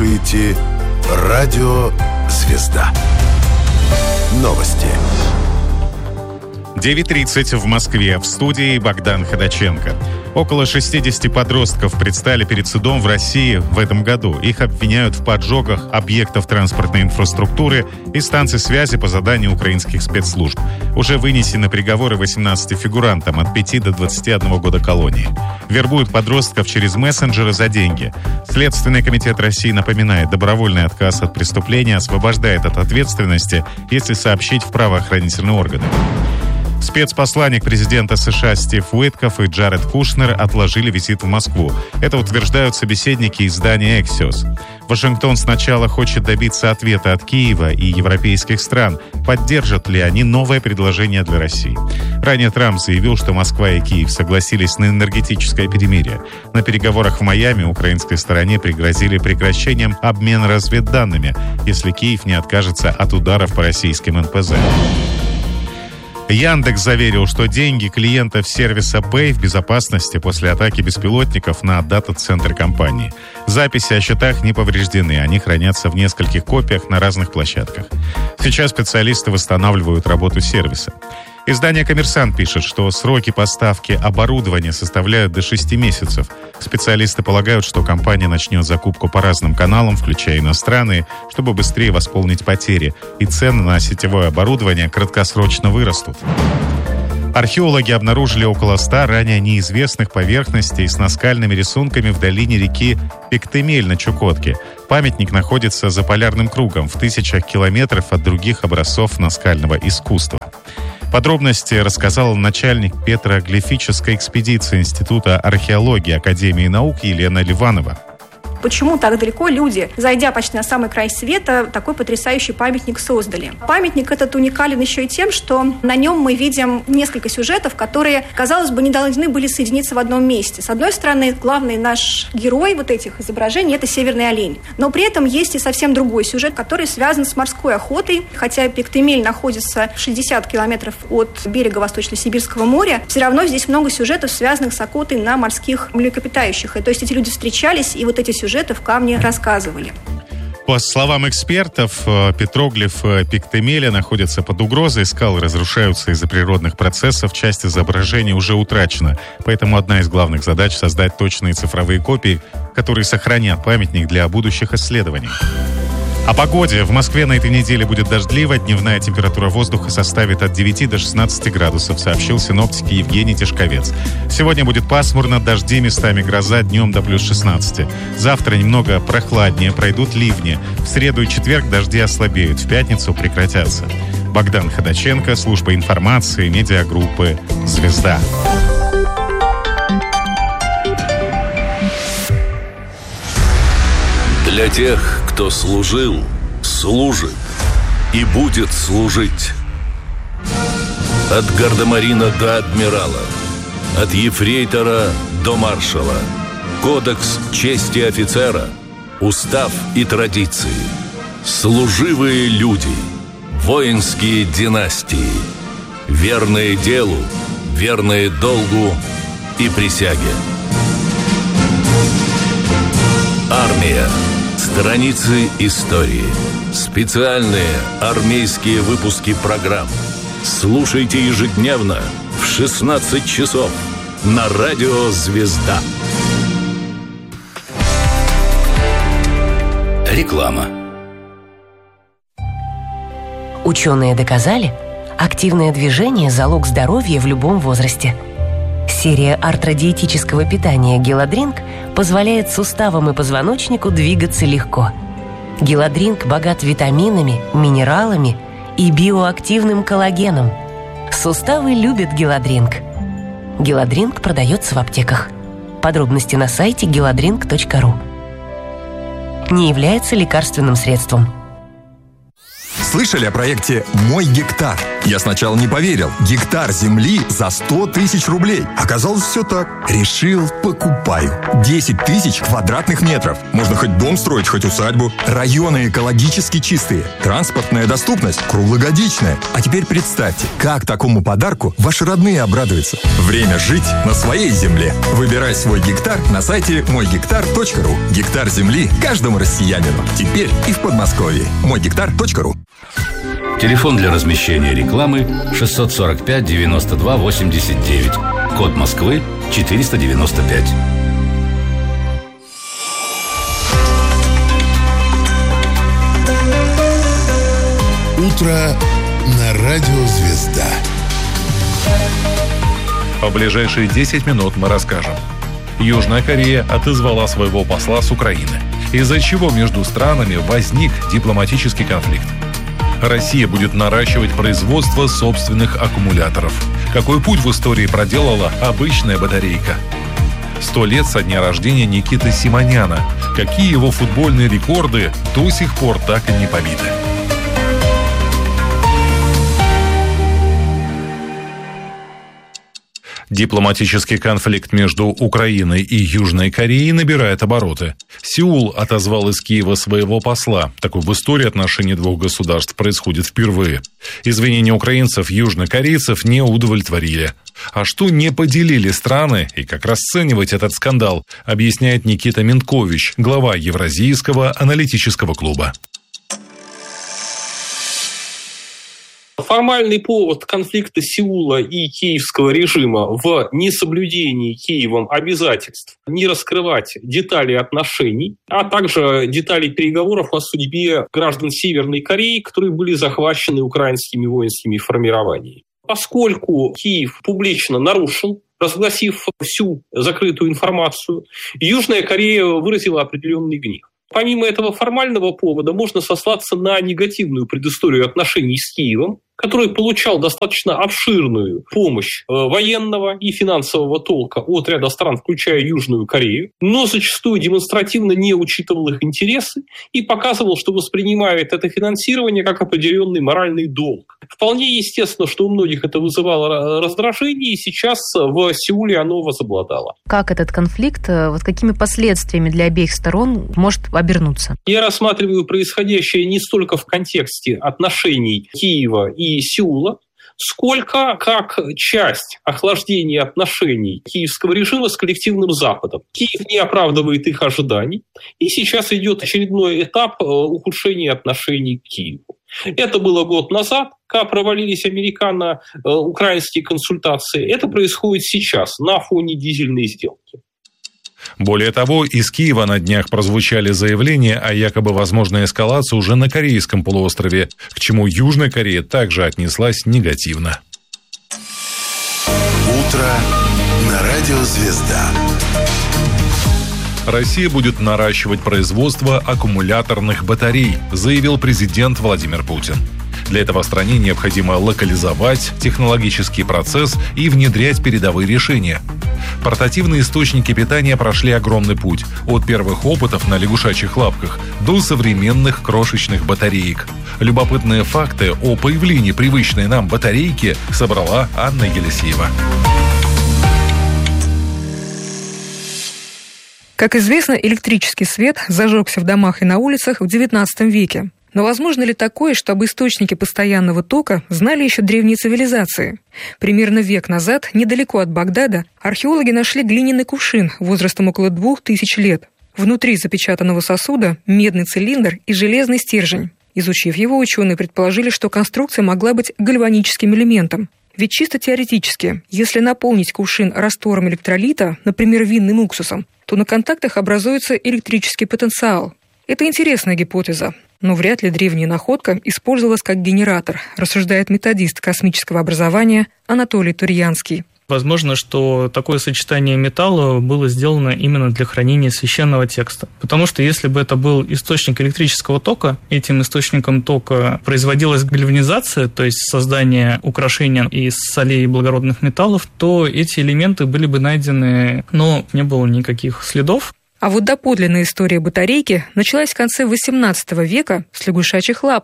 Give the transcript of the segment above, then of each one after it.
слушаете «Радио Звезда». Новости. 9:30 в Москве. В студии Богдан Ходаченко. Около 60 подростков предстали перед судом в России в этом году. Их обвиняют в поджогах объектов транспортной инфраструктуры и станций связи по заданию украинских спецслужб. Уже вынесены приговоры 18 фигурантам от 5 до 21 года колонии. Вербуют подростков через мессенджеры за деньги. Следственный комитет России напоминает, добровольный отказ от преступления освобождает от ответственности, если сообщить в правоохранительные органы. Спецпосланник президента США Стив Уиткоф и Джаред Кушнер отложили визит в Москву. Это утверждают собеседники издания Axios. Вашингтон сначала хочет добиться ответа от Киева и европейских стран, поддержат ли они новое предложение для России. Ранее Трамп заявил, что Москва и Киев согласились на энергетическое перемирие. На переговорах в Майами украинской стороне пригрозили прекращением обмена разведданными, если Киев не откажется от ударов по российским НПЗ. Яндекс заверил, что деньги клиентов сервиса Pay в безопасности после атаки беспилотников на дата-центр компании. Записи о счетах не повреждены, они хранятся в нескольких копиях на разных площадках. Сейчас специалисты восстанавливают работу сервиса. Издание «Коммерсант» пишет, что сроки поставки оборудования составляют до 6 месяцев. Специалисты полагают, что компания начнет закупку по разным каналам, включая иностранные, чтобы быстрее восполнить потери, и цены на сетевое оборудование краткосрочно вырастут. Археологи обнаружили около 100 ранее неизвестных поверхностей с наскальными рисунками в долине реки Пиктемель на Чукотке. Памятник находится за полярным кругом в 1000 километров от других образцов наскального искусства. Подробности рассказала начальник петроглифической экспедиции Института археологии Академии наук Елена Ливанова. Почему так далеко люди, зайдя почти на самый край света, такой потрясающий памятник создали? Памятник этот уникален еще и тем, что на нем мы видим несколько сюжетов, которые, казалось бы, не должны были соединиться в одном месте. С одной стороны, главный наш герой вот этих изображений – это северный олень. Но при этом есть и совсем другой сюжет, который связан с морской охотой. Хотя Пиктемель находится в 60 километров от берега Восточно-Сибирского моря, все равно здесь много сюжетов, связанных с охотой на морских млекопитающих. И то есть эти люди встречались, и вот эти сюжеты в камне рассказывали. По словам экспертов, петроглиф Пиктемеля находится под угрозой, скалы разрушаются из-за природных процессов, часть изображения уже утрачена. Поэтому одна из главных задач — создать точные цифровые копии, которые сохранят памятник для будущих исследований. О погоде. В Москве на этой неделе будет дождливо. Дневная температура воздуха составит от 9 до 16 градусов, сообщил синоптик Евгений Тишковец. Сегодня будет пасмурно, дожди, местами гроза, днем до плюс 16. Завтра немного прохладнее, пройдут ливни. В среду и четверг дожди ослабеют, в пятницу прекратятся. Богдан Ходаченко, служба информации, медиагруппы «Звезда». Для тех, кто служил, служит и будет служить. От гардемарина до адмирала, от ефрейтора до маршала. Кодекс чести офицера, устав и традиции. Служивые люди, воинские династии. Верные делу, верные долгу и присяге. Армия. Страницы истории. Специальные армейские выпуски программ. Слушайте ежедневно в 16 часов на радио «Звезда». Реклама. Ученые доказали, активное движение – залог здоровья в любом возрасте. Серия артродиетического питания «Геладринк» позволяет суставам и позвоночнику двигаться легко. «Геладринк» богат витаминами, минералами и биоактивным коллагеном. Суставы любят «Геладринк». «Геладринк» продается в аптеках. Подробности на сайте geladrink.ru. Не является лекарственным средством. Слышали о проекте «Мой гектар»? Я сначала не поверил. Гектар земли за 100 тысяч рублей. Оказалось, все так. Решил, покупаю. 10 тысяч квадратных метров. Можно хоть дом строить, хоть усадьбу. Районы экологически чистые. Транспортная доступность круглогодичная. А теперь представьте, как такому подарку ваши родные обрадуются. Время жить на своей земле. Выбирай свой гектар на сайте мойгектар.ру. Гектар земли каждому россиянину. Теперь и в Подмосковье. мойгектар.ру. Телефон для размещения рекламы 645 92 89. Код Москвы 495. Утро на радио «Звезда». В ближайшие 10 минут мы расскажем. Южная Корея отозвала своего посла с Украины, из-за чего между странами возник дипломатический конфликт. Россия будет наращивать производство собственных аккумуляторов. Какой путь в истории проделала обычная батарейка? 100 лет со дня рождения Никиты Симоняна. Какие его футбольные рекорды до сих пор так и не побиты? Дипломатический конфликт между Украиной и Южной Кореей набирает обороты. Сеул отозвал из Киева своего посла. Такое в истории отношений двух государств происходит впервые. Извинения украинцев южнокорейцев не удовлетворили. А что не поделили страны и как расценивать этот скандал, объясняет Никита Минкович, глава Евразийского аналитического клуба. Формальный повод конфликта Сеула и киевского режима в несоблюдении Киевом обязательств не раскрывать детали отношений, а также детали переговоров о судьбе граждан Северной Кореи, которые были захвачены украинскими воинскими формированиями. Поскольку Киев публично нарушил, разгласив всю закрытую информацию, Южная Корея выразила определенный гнев. Помимо этого формального повода можно сослаться на негативную предысторию отношений с Киевом, который получал достаточно обширную помощь военного и финансового толка от ряда стран, включая Южную Корею, но зачастую демонстративно не учитывал их интересы и показывал, что воспринимает это финансирование как определенный моральный долг. Вполне естественно, что у многих это вызывало раздражение, и сейчас в Сеуле оно возобладало. Как этот конфликт, какими последствиями для обеих сторон может обернуться? Я рассматриваю происходящее не столько в контексте отношений Киева и Сеула, сколько как часть охлаждения отношений киевского режима с коллективным Западом. Киев не оправдывает их ожиданий, и сейчас идет очередной этап ухудшения отношений к Киеву. Это было год назад, когда провалились американо-украинские консультации. Это происходит сейчас на фоне дизельной сделки. Более того, из Киева на днях прозвучали заявления о якобы возможной эскалации уже на Корейском полуострове, к чему Южная Корея также отнеслась негативно. Утро на радио «Звезда». Россия будет наращивать производство аккумуляторных батарей, заявил президент Владимир Путин. Для этого стране необходимо локализовать технологический процесс и внедрять передовые решения. Портативные источники питания прошли огромный путь – от первых опытов на лягушачьих лапках до современных крошечных батареек. Любопытные факты о появлении привычной нам батарейки собрала Анна Елисеева. Как известно, электрический свет зажегся в домах и на улицах в XIX веке. Но возможно ли такое, что об источнике постоянного тока знали еще древние цивилизации? Примерно век назад, недалеко от Багдада, археологи нашли глиняный кувшин возрастом около 2000 лет. Внутри запечатанного сосуда медный цилиндр и железный стержень. Изучив его, ученые предположили, что конструкция могла быть гальваническим элементом. Ведь чисто теоретически, если наполнить кувшин раствором электролита, например, винным уксусом, то на контактах образуется электрический потенциал. Это интересная гипотеза, но вряд ли древняя находка использовалась как генератор, рассуждает методист космического образования Анатолий Турьянский. Возможно, что такое сочетание металла было сделано именно для хранения священного текста. Потому что если бы это был источник электрического тока, этим источником тока производилась гальванизация, то есть создание украшения из солей и благородных металлов, то эти элементы были бы найдены, но не было никаких следов. А вот доподлинная история батарейки началась в конце XVIII века с лягушачьих лапок.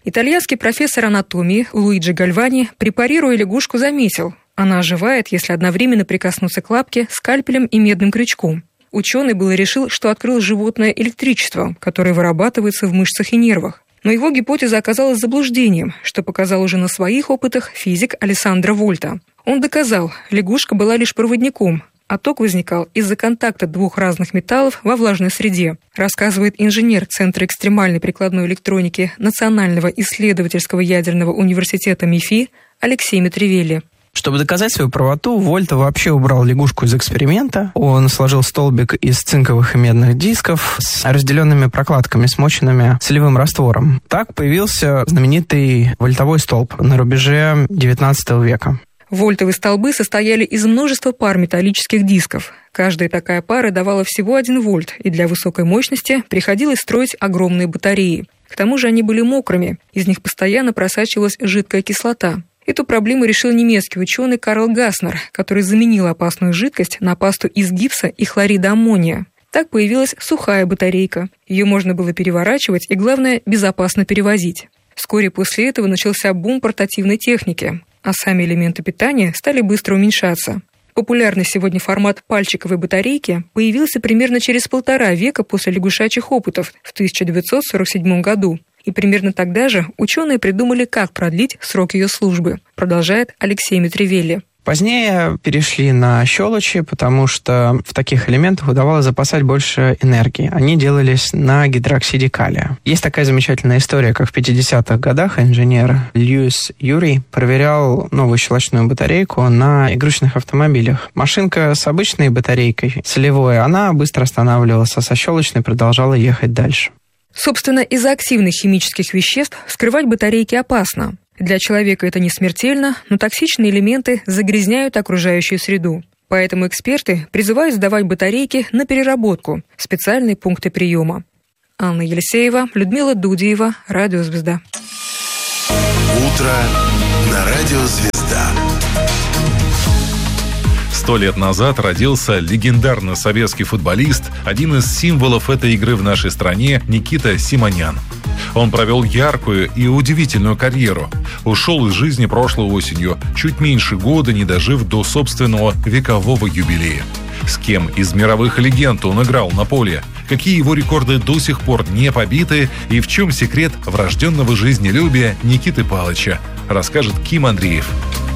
Итальянский профессор анатомии Луиджи Гальвани, препарируя лягушку, заметил, она оживает, если одновременно прикоснуться к лапке скальпелем и медным крючком. Ученый было решил, что открыл животное электричество, которое вырабатывается в мышцах и нервах. Но его гипотеза оказалась заблуждением, что показал уже на своих опытах физик Алессандро Вольта. Он доказал, лягушка была лишь проводником, а ток возникал из-за контакта двух разных металлов во влажной среде, рассказывает инженер Центра экстремальной прикладной электроники Национального исследовательского ядерного университета МИФИ Алексей Митревелли. Чтобы доказать свою правоту, Вольта вообще убрал лягушку из эксперимента. Он сложил столбик из цинковых и медных дисков с разделенными прокладками, смоченными солевым раствором. Так появился знаменитый вольтовой столб на рубеже XIX века. Вольтовые столбы состояли из множества пар металлических дисков. Каждая такая пара давала всего 1 вольт, и для высокой мощности приходилось строить огромные батареи. К тому же они были мокрыми, из них постоянно просачивалась жидкая кислота. Эту проблему решил немецкий ученый Карл Гаснер, который заменил опасную жидкость на пасту из гипса и хлорида аммония. Так появилась сухая батарейка. Ее можно было переворачивать и, главное, безопасно перевозить. Вскоре после этого начался бум портативной техники, а сами элементы питания стали быстро уменьшаться. Популярный сегодня формат пальчиковой батарейки появился примерно через 1,5 века после лягушачьих опытов в 1947 году. И примерно тогда же ученые придумали, как продлить срок ее службы, продолжает Алексей Митревелли. Позднее перешли на щелочи, потому что в таких элементах удавалось запасать больше энергии. Они делались на гидроксиде калия. Есть такая замечательная история, как в 50-х годах инженер Льюис Юрий проверял новую щелочную батарейку на игрушечных автомобилях. Машинка с обычной батарейкой, солевой, она быстро останавливалась, а со щелочной продолжала ехать дальше. Собственно, из-за активных химических веществ скрывать батарейки опасно. Для человека это не смертельно, но токсичные элементы загрязняют окружающую среду. Поэтому эксперты призывают сдавать батарейки на переработку в специальные пункты приема. Анна Елисеева, Людмила Дудиева, Радио Звезда. Утро на Радио Звезда. 100 лет назад родился легендарный советский футболист, один из символов этой игры в нашей стране, Никита Симонян. Он провел яркую и удивительную карьеру. Ушел из жизни прошлой осенью, чуть меньше года не дожив до собственного векового юбилея. С кем из мировых легенд он играл на поле? Какие его рекорды до сих пор не побиты? И в чем секрет врожденного жизнелюбия Никиты Палыча? Расскажет Ким Андреев.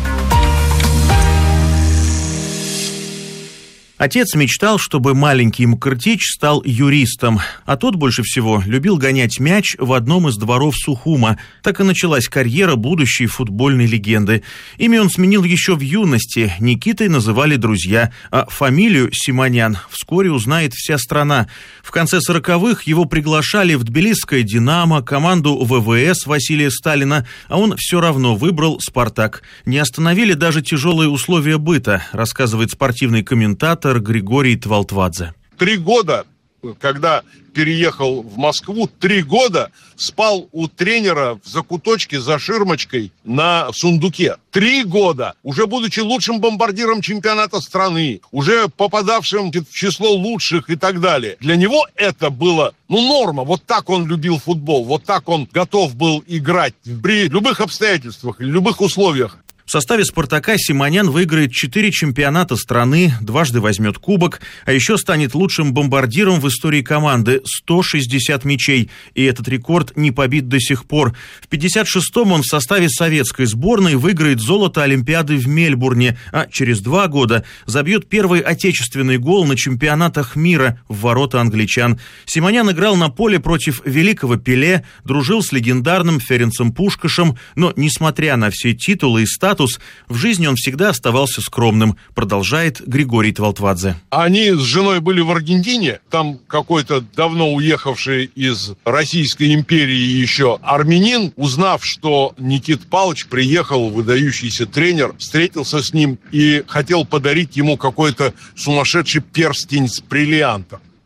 Отец мечтал, чтобы маленький Мкртич стал юристом, а тот больше всего любил гонять мяч в одном из дворов Сухума. Так и началась карьера будущей футбольной легенды. Имя он сменил еще в юности, Никитой называли друзья, а фамилию Симонян вскоре узнает вся страна. В конце 40-х его приглашали в тбилисское «Динамо», команду ВВС Василия Сталина, а он все равно выбрал «Спартак». Не остановили даже тяжелые условия быта, рассказывает спортивный комментатор Григорий Твалтвадзе. 3 года, когда переехал в Москву, 3 года спал у тренера в закуточке за ширмочкой на сундуке. 3 года, уже будучи лучшим бомбардиром чемпионата страны, уже попадавшим в число лучших и так далее. Для него это было, норма. Вот так он любил футбол, вот так он готов был играть при любых обстоятельствах, любых условиях. В составе «Спартака» Симонян выиграет 4 чемпионата страны, дважды возьмет кубок, а еще станет лучшим бомбардиром в истории команды – 160 мячей, и этот рекорд не побит до сих пор. В 56-м он в составе советской сборной выиграет золото Олимпиады в Мельбурне, а через 2 года забьет первый отечественный гол на чемпионатах мира в ворота англичан. Симонян играл на поле против великого Пеле, дружил с легендарным Ференцем Пушкашем, но, несмотря на все титулы и статус, в жизни он всегда оставался скромным, продолжает Григорий Твалтвадзе. Они с женой были в Аргентине, там какой-то давно уехавший из Российской империи еще армянин, узнав, что Никита Палыч приехал, выдающийся тренер, встретился с ним и хотел подарить ему какой-то сумасшедший перстень с бриллиантом.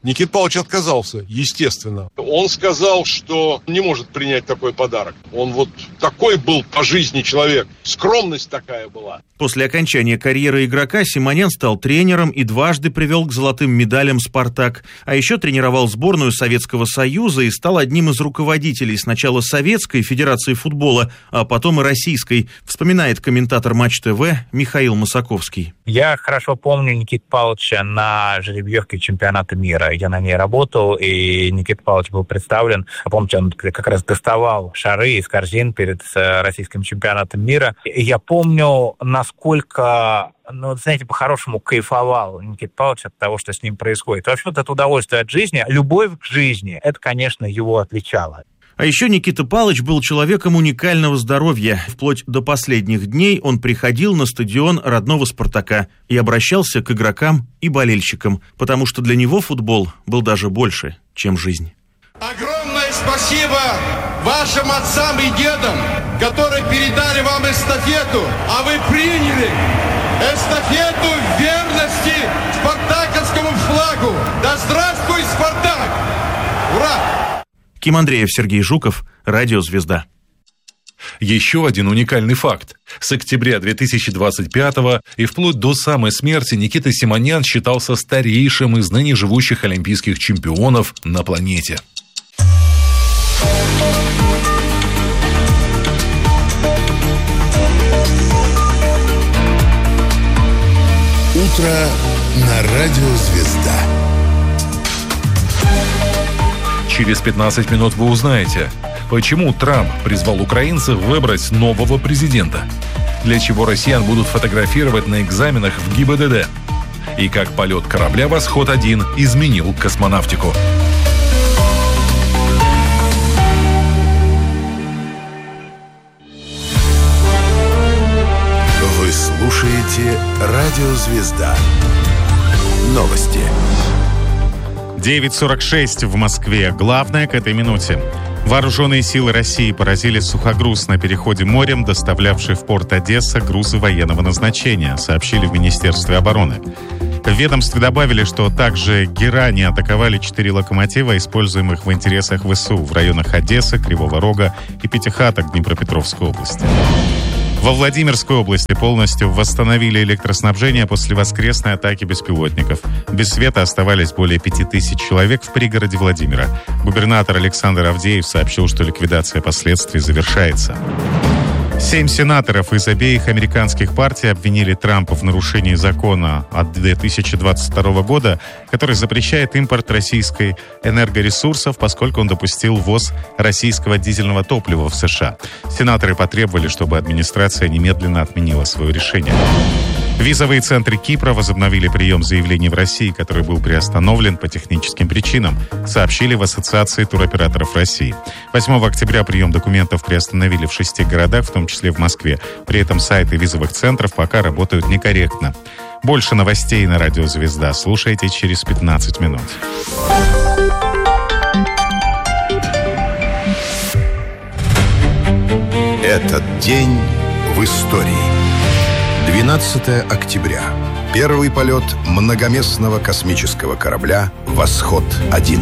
Никита Павлович отказался, естественно. Он сказал, что не может принять такой подарок. Он вот такой был по жизни человек. Скромность такая была. После окончания карьеры игрока Симонян стал тренером и дважды привел к золотым медалям «Спартак». А еще тренировал сборную Советского Союза и стал одним из руководителей сначала Советской Федерации футбола, а потом и Российской, вспоминает комментатор Матч ТВ Михаил Масаковский. Я хорошо помню Никиту Павловича на жеребьевке чемпионата мира. Я на ней работал, и Никита Павлович был представлен. Помните, он как раз доставал шары из корзин перед российским чемпионатом мира. И я помню, насколько, знаете, по-хорошему кайфовал Никита Павлович от того, что с ним происходит. Вообще, вот это удовольствие от жизни, любовь к жизни, это, конечно, его отличало. А еще Никита Павлович был человеком уникального здоровья. Вплоть до последних дней он приходил на стадион родного «Спартака» и обращался к игрокам и болельщикам, потому что для него футбол был даже больше, чем жизнь. Огромное спасибо вашим отцам и дедам, которые передали вам эстафету, а вы приняли эстафету в верности спартаковскому флагу. Да здравствуй, Спартак! Ура! Ким Андреев, Сергей Жуков, Радио «Звезда». Еще один уникальный факт. С октября 2025 и вплоть до самой смерти Никита Симонян считался старейшим из ныне живущих олимпийских чемпионов на планете. Утро на Радио «Звезда». Через 15 минут вы узнаете, почему Трамп призвал украинцев выбрать нового президента, для чего россиян будут фотографировать на экзаменах в ГИБДД, и как полет корабля «Восход-1» изменил космонавтику. Вы слушаете Радио «Звезда». Новости. 9:46 в Москве. Главное к этой минуте. Вооруженные силы России поразили сухогруз на переходе морем, доставлявший в порт Одесса грузы военного назначения, сообщили в Министерстве обороны. В ведомстве добавили, что также герани атаковали 4 локомотива, используемых в интересах ВСУ в районах Одессы, Кривого Рога и Пятихаток Днепропетровской области. Во Владимирской области полностью восстановили электроснабжение после воскресной атаки беспилотников. Без света оставались более 5000 человек в пригороде Владимира. Губернатор Александр Авдеев сообщил, что ликвидация последствий завершается. 7 сенаторов из обеих американских партий обвинили Трампа в нарушении закона от 2022 года, который запрещает импорт российской энергоресурсов, поскольку он допустил ввоз российского дизельного топлива в США. Сенаторы потребовали, чтобы администрация немедленно отменила свое решение. Визовые центры Кипра возобновили прием заявлений в России, который был приостановлен по техническим причинам, сообщили в Ассоциации туроператоров России. 8 октября прием документов приостановили в 6 городах, в том числе в Москве. При этом сайты визовых центров пока работают некорректно. Больше новостей на Радио «Звезда» слушайте через 15 минут. Этот день в истории. 12 октября. Первый полет многоместного космического корабля «Восход-1».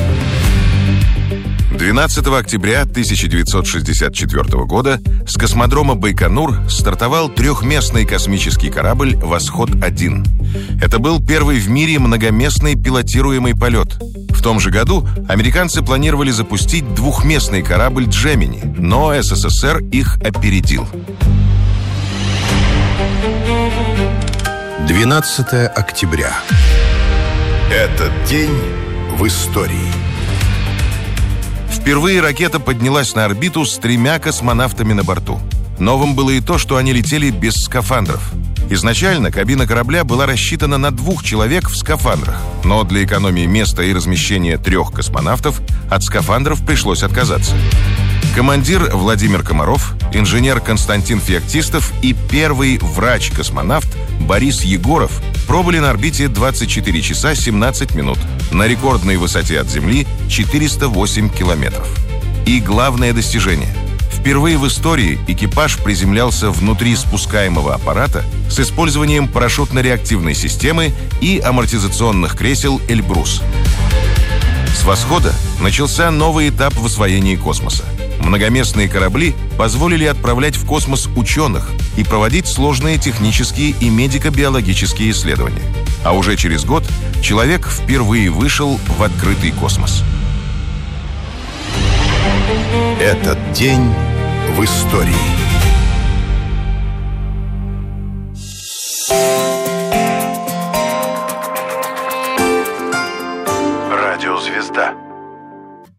12 октября 1964 года с космодрома Байконур стартовал трехместный космический корабль «Восход-1». Это был первый в мире многоместный пилотируемый полет. В том же году американцы планировали запустить двухместный корабль «Джемини», но СССР их опередил. 12 октября. Этот день в истории. Впервые ракета поднялась на орбиту с 3 космонавтами на борту. Новым было и то, что они летели без скафандров. Изначально кабина корабля была рассчитана на 2 человек в скафандрах, но для экономии места и размещения 3 космонавтов от скафандров пришлось отказаться. Командир Владимир Комаров, инженер Константин Феоктистов и первый врач-космонавт Борис Егоров пробыли на орбите 24 часа 17 минут на рекордной высоте от Земли 408 километров. И главное достижение – Впервые в истории экипаж приземлялся внутри спускаемого аппарата с использованием парашютно-реактивной системы и амортизационных кресел «Эльбрус». С восхода начался новый этап в освоении космоса. Многоместные корабли позволили отправлять в космос ученых и проводить сложные технические и медико-биологические исследования. А уже через год человек впервые вышел в открытый космос. Этот день в истории.